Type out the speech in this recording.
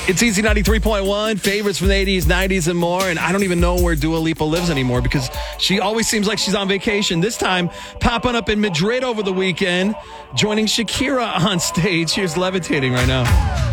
It's Easy 93.1, favorites from the 80s, 90s, and more. And I don't even know where Dua Lipa lives anymore because she always seems like she's on vacation. This time, popping up in Madrid over the weekend, joining Shakira on stage. Here's Levitating right now.